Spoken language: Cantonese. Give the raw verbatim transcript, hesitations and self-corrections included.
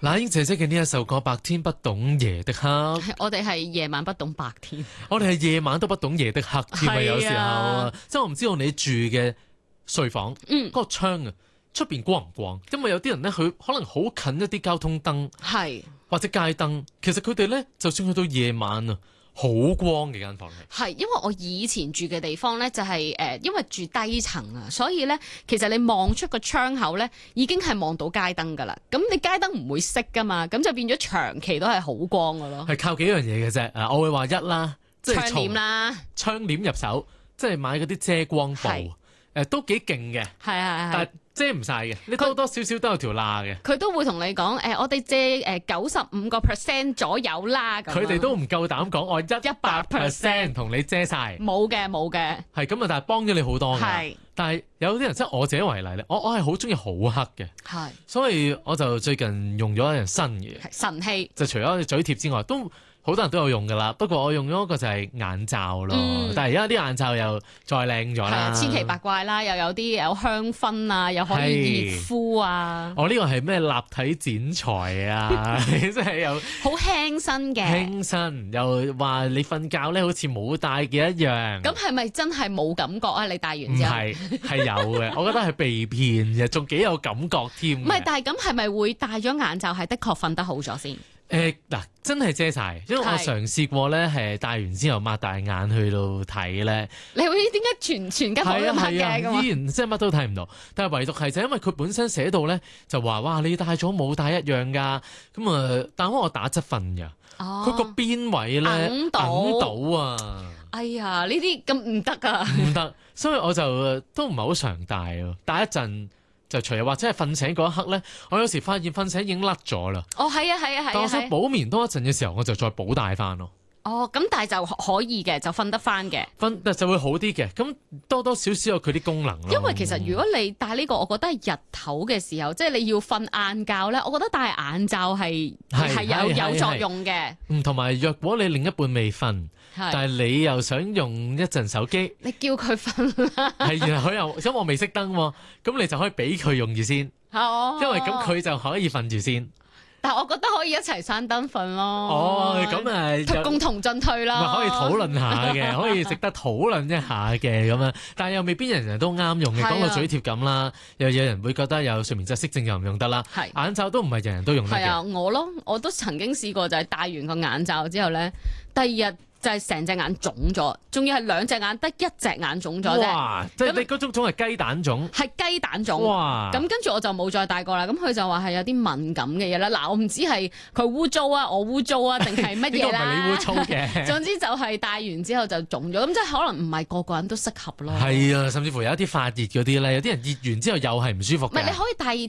那英姐姐嘅呢一首歌《白天不懂夜的黑》， 我哋係夜晚不懂白天， 我哋係夜晚都不懂夜的黑添啊！有時候啊，即係我唔知道你住嘅睡房，嗯，嗰個窗啊，出邊光唔光？因為有啲人咧，佢可能好近一啲交通燈，係或者街燈，其實佢哋咧，就算去到夜晚啊。好光嘅間房係， 係因為我以前住嘅地方咧，就係、是、誒、呃，因為住低層啊，所以咧，其實你望出個窗口咧，已經係望到街燈噶啦。咁你街燈唔會熄噶嘛，咁就變咗長期都係好光噶咯。 係靠幾樣嘢嘅啫。啊，我會話一啦，即係窗簾啦， 窗簾入手，即係買嗰啲遮光布，誒、呃、都幾勁嘅。係係係，但係遮唔晒嘅，你多多少少都有條罅嘅。 佢都會同你講，誒、呃，我哋借誒九十五個 percent 左右啦。 佢哋都唔夠膽講，我一一百 percent 同你遮晒。 冇嘅，冇嘅。係咁啊，但係幫咗你好多嘅。但係有啲人即係我自己為例咧，我我係好中意好黑嘅。係。所以我就最近用咗一樣新嘅神器， 就除咗嘴貼之外，都。好多人都有用噶啦，不過我用咗一個就係眼罩咯。嗯、但係而家啲眼罩又再靚咗啦， 千奇百怪啦，又有啲有香薰啊，又可以熱敷啊。 我呢、哦呢個係咩立體剪裁啊？即係又好輕身嘅， 輕身又話你瞓覺咧好似冇戴嘅一樣。 咁係咪真係冇感覺啊？你戴完之後係係有嘅，我覺得係被騙嘅，仲幾有感覺添。 唔係，但係咁係咪會戴咗眼罩係的確瞓得好咗先？ 誒嗱、呃，真係遮晒，因為我嘗試過咧，係戴完之後擘大眼去到睇咧。 你會點解全全間房都黑嘅？ 啊啊、依然即係乜都睇唔到，但係唯獨係就因為佢本身寫到咧，就話哇你戴咗冇戴一樣㗎。咁啊，但係我打側瞓㗎，佢個、哦、邊位咧揞到，到啊！ 哎呀，呢啲咁唔得㗎， 唔得，所以我就都唔係好常戴咯，戴一陣。就除又或者係瞓醒嗰一刻咧，我有時發現瞓醒已經甩咗啦。 哦，係啊，係啊，係啊。 但我想補眠多一陣嘅時候，我就再補戴翻咯。 哦，咁但係就可以嘅，就瞓得翻嘅。 瞓就會好啲嘅，咁多多少少有佢啲功能咯。 因為其實如果你戴呢、呢個，我覺得係日頭嘅時候，即係你要瞓晏覺咧，我覺得戴眼罩係係有有作用嘅。 嗯，同埋若果你另一半未瞓。但係你又想用一陣手機， 你叫佢瞓啦。 係，然後佢又因為我未熄燈喎，咁你就可以俾佢用住先。 哦， 因為咁佢就可以瞓住先。 但係我覺得可以一齊閂燈瞓咯。 哦，咁誒， 共同進退啦。 咪可以討論下嘅，可以值得討論一下嘅咁樣。但係又未必人人都啱用嘅，講個嘴貼咁啦，又有人會覺得有睡眠窒息症又唔用得啦。係眼罩都唔係人人都用得嘅。係啊， 我咯，我都曾經試過就係戴完個眼罩之後咧，第二日。就係成隻眼腫咗，仲要係兩隻眼得一隻眼腫咗啫。 哇！即係你嗰種腫係雞蛋腫， 係雞蛋腫。 哇！ 咁跟住我就冇再戴過啦。咁佢就話係有啲敏感嘅嘢啦。嗱，我唔知係佢污糟啊，我污糟啊，定係乜嘢啦？ 呢個唔係你污糟嘅。 總之就係戴完之後就腫咗，咁即係可能唔係個個人都適合咯。 係啊，甚至乎有一啲發熱嗰啲咧，有啲人熱完之後又係唔舒服嘅。 唔係，你可以戴